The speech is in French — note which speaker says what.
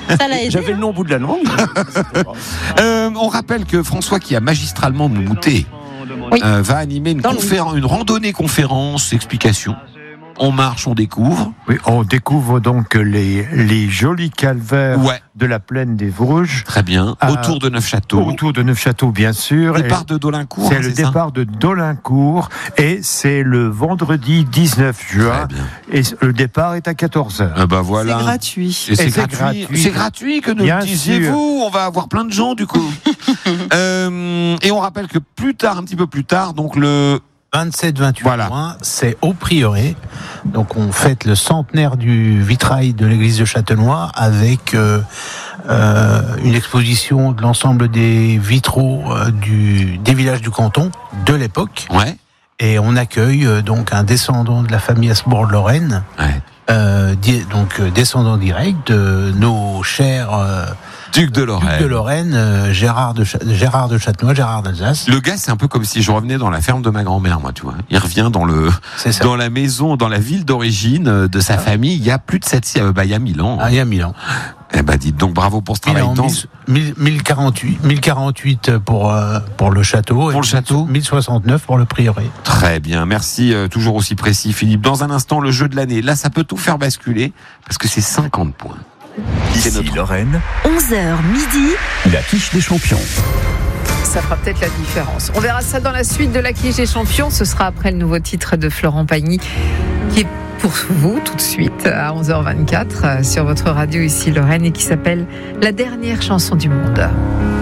Speaker 1: Ça l'a aidé.
Speaker 2: J'avais le nom au bout de la langue.
Speaker 3: On rappelle que François, qui a magistralement mouté,
Speaker 1: Oui.
Speaker 3: va animer une randonnée-conférence, explication. On marche, on découvre.
Speaker 2: Oui, on découvre donc les jolis calvaires de la plaine des Vosges.
Speaker 3: Très bien. Autour de Neufchâteau.
Speaker 2: Autour de Neufchâteau, bien sûr.
Speaker 3: Départ de Dolincourt.
Speaker 2: C'est le départ de Dolincourt et c'est le vendredi 19 juin. Et le départ est à 14h.
Speaker 3: Voilà.
Speaker 4: C'est gratuit.
Speaker 3: Et c'est gratuit. C'est gratuit que nous disiez-vous. On va avoir plein de gens du coup. Et on rappelle que un petit peu plus tard, donc le
Speaker 5: 27-28 juin, c'est au Prieuré. Donc on fête le centenaire du vitrail de l'église de Châtenois avec une exposition de l'ensemble des vitraux des villages du canton de l'époque.
Speaker 3: Ouais.
Speaker 5: Et on accueille donc un descendant de la famille Asbourg-Lorraine, donc descendant direct de nos chers
Speaker 3: Duc de Lorraine,
Speaker 5: Gérard de Châtenois, Gérard d'Alsace.
Speaker 3: Le gars, c'est un peu comme si je revenais dans la ferme de ma grand-mère, moi, tu vois. Il revient dans la maison, dans la ville d'origine de sa famille. Il y a plus de 7 siècles. Il y a 1000 ans.
Speaker 5: Il y a 1000 ans.
Speaker 3: Eh ben, dites donc, bravo pour ce travail.
Speaker 5: 1048 pour le château.
Speaker 3: Pour le château.
Speaker 5: 1069 pour le prieuré.
Speaker 3: Très bien. Merci. Toujours aussi précis, Philippe. Dans un instant, le jeu de l'année. Là, ça peut tout faire basculer parce que c'est 50 points.
Speaker 6: Ici Lorraine,
Speaker 7: 11h midi,
Speaker 6: la quiche des champions.
Speaker 8: Ça fera peut-être la différence. On verra ça dans la suite de la quiche des champions. Ce sera après le nouveau titre de Florent Pagny qui est pour vous tout de suite à 11h24 sur votre radio ici Lorraine et qui s'appelle La dernière chanson du monde.